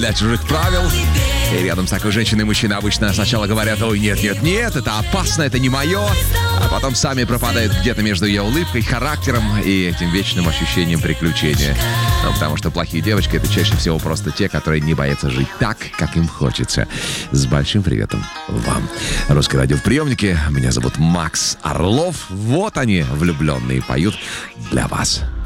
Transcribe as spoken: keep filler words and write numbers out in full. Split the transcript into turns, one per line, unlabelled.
для чужих правил. И рядом с такой женщиной мужчина обычно сначала говорят: ой, нет, нет, нет, это опасно, это не мое. А потом сами пропадают где-то между ее улыбкой, характером и этим вечным ощущением приключения. Ну, потому что плохие девочки — это чаще всего просто те, которые не боятся жить так, как им хочется. С большим приветом вам. Русское радио в приемнике. Меня зовут Макс Орлов. Вот они, влюбленные, поют для вас.